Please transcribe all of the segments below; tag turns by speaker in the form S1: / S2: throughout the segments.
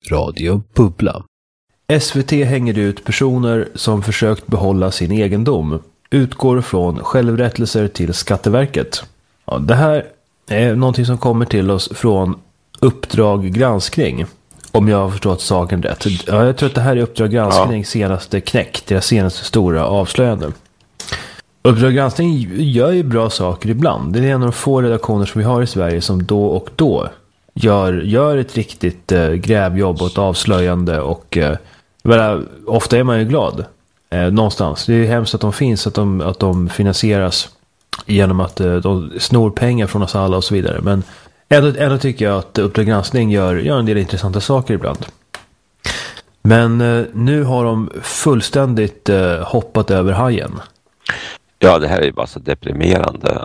S1: Radio Bubbla. SVT hänger ut personer som försökt behålla sin egendom. Utgår från självrättelser till Skatteverket. Ja, det här är någonting som kommer till oss från Uppdrag granskning. Om jag har förstått saken rätt. Ja, jag tror att det här är Uppdrag granskning senaste knäck. Deras senaste stora avslöjande. Uppdrag granskning gör ju bra saker ibland. Det är en av de få redaktioner som vi har i Sverige som då och då gör ett riktigt grävjobb och ett avslöjande. Och ofta är man ju glad någonstans. Det är hemskt att de finns, att de finansieras genom att de snor pengar från oss alla och så vidare. Men ändå tycker jag att Uppdrag granskning gör en del intressanta saker ibland. Men nu har de fullständigt hoppat över hajen.
S2: Ja, det här är ju bara så deprimerande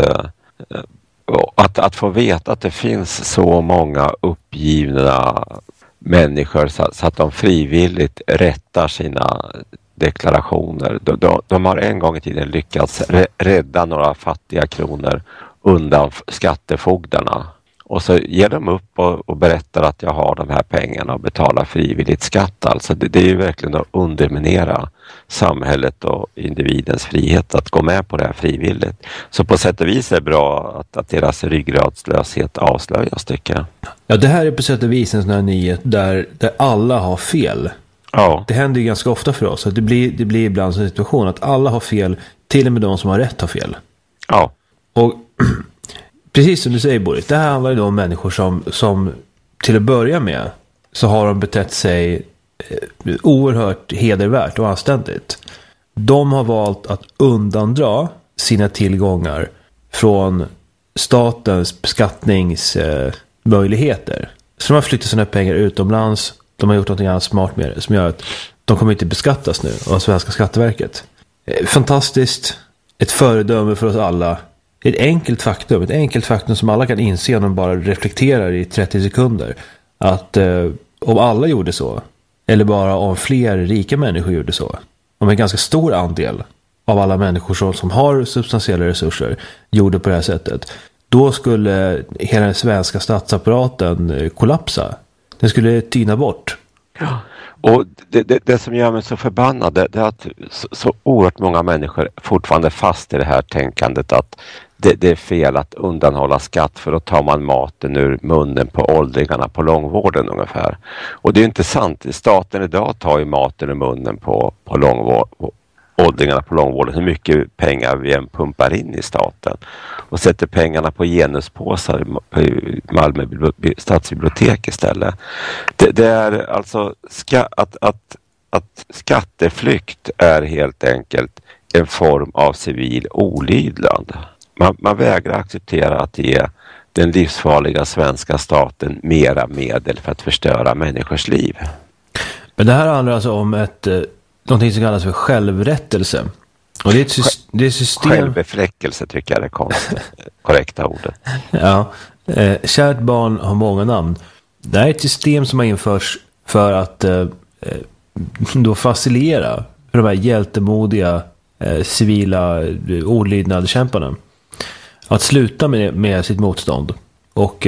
S2: att få veta att det finns så många uppgivna människor så att de frivilligt rättar sina deklarationer. De har en gång i tiden lyckats rädda några fattiga kronor undan skattefogdarna. Och så ger de upp och berättar att jag har de här pengarna och betalar frivilligt skatt. Alltså det är ju verkligen att underminera samhället och individens frihet att gå med på det här frivilligt. Så på sätt och vis är det bra att deras ryggradslöshet avslöjas, tycker jag. Ja,
S1: det här är på sätt och vis en sån här nyhet där alla har fel.
S2: Ja.
S1: Det händer ju ganska ofta för oss. Att det blir ibland en situation att alla har fel, till och med de som har rätt har fel.
S2: Ja.
S1: Och precis som du säger, Boris, det här handlar ju om människor som till att börja med så har de betett sig oerhört hedervärt och anständigt. De har valt att undandra sina tillgångar från statens beskattningsmöjligheter. Så de har flyttat sina pengar utomlands. De har gjort något annat smart med det som gör att de kommer inte beskattas nu av svenska Skatteverket. Fantastiskt. Ett föredöme för oss alla. Ett enkelt faktum som alla kan inse om de bara reflekterar i 30 sekunder. Att om alla gjorde så, eller bara om fler rika människor gjorde så, om en ganska stor andel av alla människor som har substantiella resurser gjorde på det här sättet, då skulle hela den svenska statsapparaten kollapsa. Den skulle tyna bort.
S2: Ja. Och det som gör mig så förbannad det är att så oerhört många människor fortfarande fast i det här tänkandet att det är fel att undanhålla skatt, för då tar man maten ur munnen på åldringarna på långvården ungefär. Och det är inte sant. Staten idag tar ju maten ur munnen på åldringarna på långvården. Hur mycket pengar vi än pumpar in i staten. Och sätter pengarna på genuspåsar i Malmö stadsbibliotek istället. Det är alltså att skatteflykt är helt enkelt en form av civil olydnad. Man vägrar acceptera att ge den livsfarliga svenska staten mera medel för att förstöra människors liv.
S1: Men det här handlar alltså om någonting som kallas för självrättelse. Och det är ett system...
S2: Självbefläckelse tycker jag är det korrekta ordet.
S1: Ja, kärt barn har många namn. Det här är ett system som har införts för att då facilitera för de här hjältemodiga civila olydnadskämparna att sluta med sitt motstånd och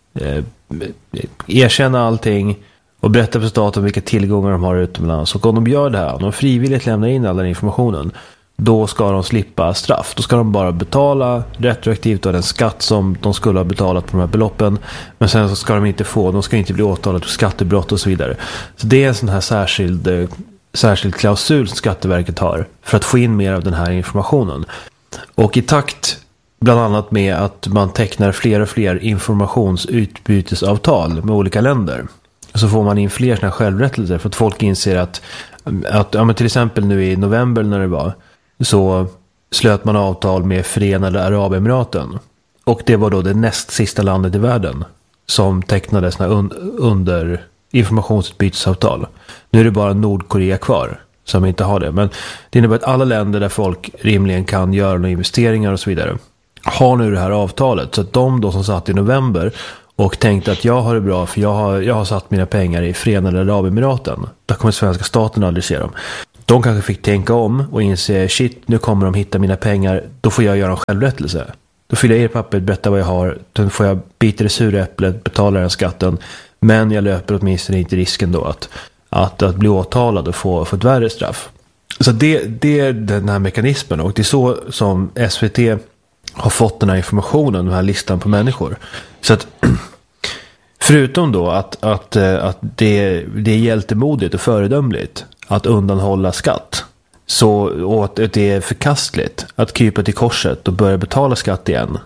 S1: erkänna allting och berätta för staten vilka tillgångar de har utomlands. Och om de gör det här, om de frivilligt lämnar in all den informationen, då ska de slippa straff. Då ska de bara betala retroaktivt av den skatt som de skulle ha betalat på de här beloppen. Men sen så ska de ska inte bli åtalade för skattebrott och så vidare. Så det är en sån här särskild klausul som Skatteverket har för att få in mer av den här informationen. Och i takt bland annat med att man tecknar fler och fler informationsutbytesavtal med olika länder, så får man in fler såna självrättelser för att folk inser att ja, men till exempel nu i november när det var, så slöt man avtal med Förenade Arabemiraten. Och det var då det näst sista landet i världen som tecknade såna under informationsutbytesavtal. Nu är det bara Nordkorea kvar som inte har det. Men det innebär att alla länder där folk rimligen kan göra några investeringar och så vidare har nu det här avtalet. Så att de då som satt i november och tänkte att jag har det bra för jag har satt mina pengar i Förenade Arabemiraten, där kommer svenska staten aldrig se dem. De kanske fick tänka om och inse, shit, nu kommer de hitta mina pengar, då får jag göra en självrättelse. Då fyller jag i pappret, berätta vad jag har, då får jag bita det sura äpplet, betala den skatten. Men jag löper åtminstone inte risken då att bli åtalad och få ett värre straff. Så det är den här mekanismen, och det är så som SVT har fått den här informationen, den här listan på människor. Så att förutom då att det är hjältemodigt och föredömligt att undanhålla skatt, och att det är förkastligt att krypa till korset och börja betala skatt igen.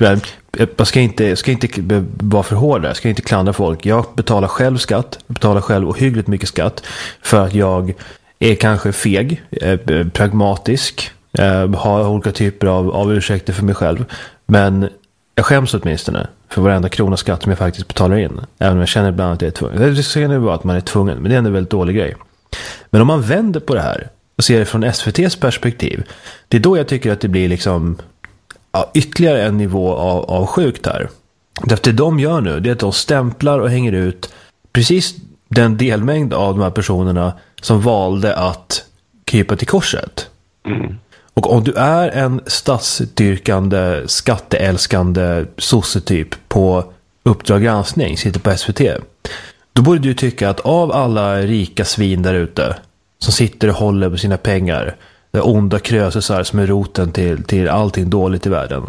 S1: Jag ska inte vara för hård där, jag ska inte klandra folk. Jag betalar själv skatt, jag betalar själv ohyggligt mycket skatt för att jag är kanske feg, pragmatisk, har olika typer av ursäkter för mig själv. Men jag skäms åtminstone för varenda krona skatt som jag faktiskt betalar in. Även om jag känner ibland att jag är tvungen. Det ska vara att man är tvungen, men det är en väldigt dålig grej. Men om man vänder på det här och ser det från SVT:s perspektiv, det är då jag tycker att det blir liksom ytterligare en nivå av sjukt här. Därför det de gör nu, det är att de stämplar och hänger ut precis den delmängd av de här personerna som valde att krypa till korset. Mm. Och om du är en statsdyrkande, skatteälskande sossetyp på Uppdrag granskning, sitter på SVT, då borde du tycka att av alla rika svin där ute som sitter och håller på sina pengar, det onda krösusar som är roten till allting dåligt i världen,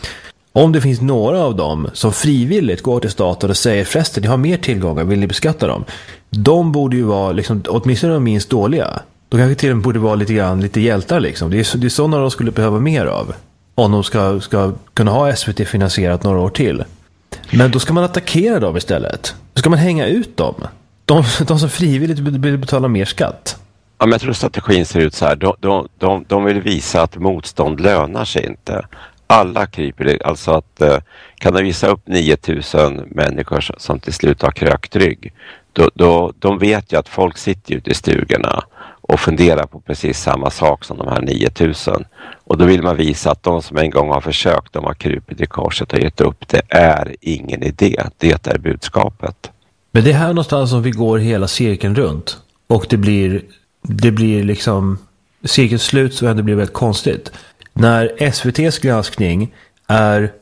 S1: om det finns några av dem som frivilligt går till staten och säger förresten, ni har mer tillgångar, vill ni beskatta dem? De borde ju vara liksom, åtminstone de minst dåliga. De kanske till och med borde vara lite hjältar liksom. Det är sådana de skulle behöva mer av om de ska kunna ha SVT finansierat några år till. Men då ska man attackera dem istället. Då ska man hänga ut dem. De som frivilligt vill betala mer skatt.
S2: Ja, men jag tror strategin ser ut så här. De vill visa att motstånd lönar sig inte. Alla kryper, alltså att kan de visa upp 9000 människor som till slut har krökt rygg, då de vet ju att folk sitter ute i stugorna och funderar på precis samma sak som de här 9000. Och då vill man visa att de som en gång har försökt, de har krupit i korset och gett upp, det är ingen idé. Det är budskapet.
S1: Men det är här någonstans som vi går hela cirkeln runt. Och det blir liksom cirkeln slut, så det blir väldigt konstigt. När SVT:s granskning är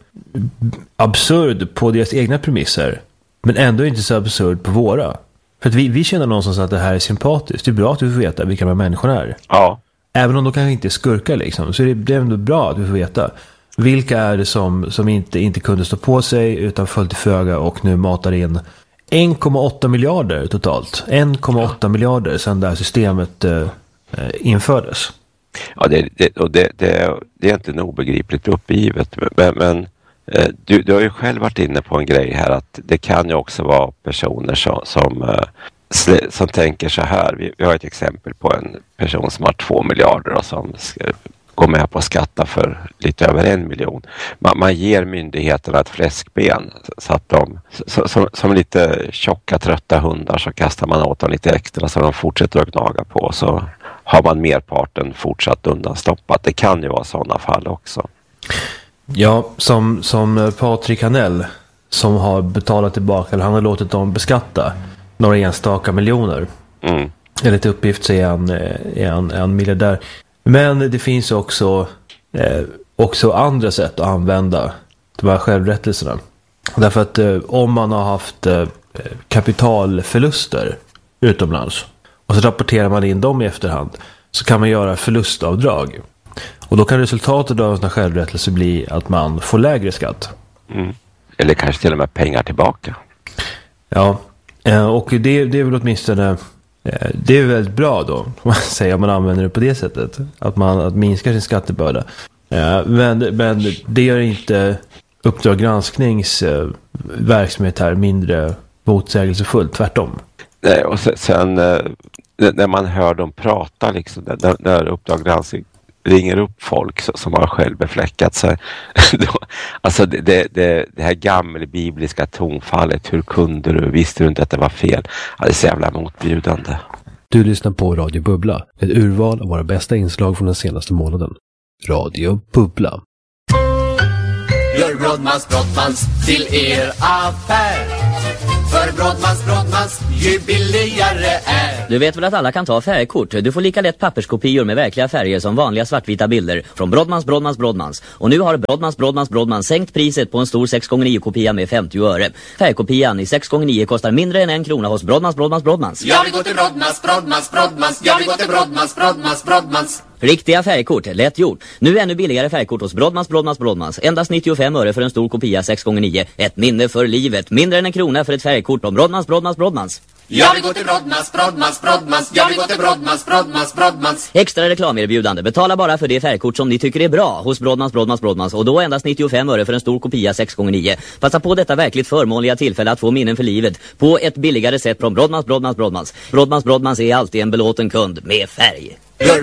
S1: absurd på deras egna premisser, men ändå inte så absurd på våra. För att vi känner någonstans att det här är sympatiskt. Det är bra att vi får veta vilka de här människorna är. Ja. Även om de kanske inte är skurkar liksom, så är det ändå bra att vi får veta vilka är det som inte kunde stå på sig utan föll till föga och nu matar in 1,8 miljarder totalt. 1,8 miljarder sedan det här systemet infördes.
S2: Ja, det är inte en obegripligt uppgivet. Men du har ju själv varit inne på en grej här, att det kan ju också vara personer som tänker så här. Vi har ett exempel på en person som har 2 miljarder och som går med på att skatta för lite över 1 miljon. Man ger myndigheterna ett fläskben så att de, som lite tjocka, trötta hundar, så kastar man åt dem lite extra så de fortsätter att gnaga på, så har man merparten fortsatt undanstoppat. Det kan ju vara sådana fall också. Ja,
S1: som Patrik Hanell, som har betalat tillbaka, eller han har låtit dem beskatta några enstaka miljoner. Mm. Enligt uppgift så är han miljardär. Men det finns också andra sätt att använda de här självrättelserna. Därför att om man har haft kapitalförluster utomlands och så rapporterar man in dem i efterhand, så kan man göra förlustavdrag. Och då kan resultatet av en sån självrättelse bli att man får lägre skatt.
S2: Mm. Eller kanske till och med pengar tillbaka.
S1: Ja, och det är väl åtminstone, det är väldigt bra då, om man använder det på det sättet. Att minskar sin skattebörda. Men det gör inte Uppdrag gransknings verksamhet här mindre motsägelsefullt, tvärtom.
S2: Nej, och sen när man hör dem prata liksom, när Uppdrag granskning ringer upp folk som har själv befläckat sig. Alltså det här gamla bibliska tonfallet, hur kunde du, visste du inte att det var fel? Ja, det är så jävla motbjudande.
S1: Du lyssnar på Radio Bubbla, ett urval av våra bästa inslag från den senaste månaden. Radio Bubbla.
S3: Gör Brodmans till er affär. För Brodmans Brodmans, ju billigare är.
S4: Du vet väl att alla kan ta färgkort? Du får lika lätt papperskopior med verkliga färger som vanliga svartvita bilder från Brodmans. Och nu har Brodmans sänkt priset på en stor 6x9-kopia med 50 öre. Färgkopian i 6x9 kostar mindre än 1 krona hos Brodmans.
S3: Jag vill gå till Brodmans. Jag vill gå till Brodmans.
S4: Riktiga färgkort, lätt gjort. Nu ännu billigare färgkort hos Brodmans. Endast 95 öre för en stor kopia 6x9. Ett minne för livet. Mindre än 1 krona för ett färgkort om Brodmans.
S3: Jag vill gå till Brodmans. Jag vill gå till Brodmans.
S4: Extra reklamerbjudande. Betala bara för det färgkort som ni tycker är bra hos Brodmans. Och då endast 95 öre för en stor kopia 6x9. Passa på detta verkligt förmånliga tillfälle att få minnen för livet på ett billigare sätt från Brodmans. Brodmans är alltid en belåten kund med färg.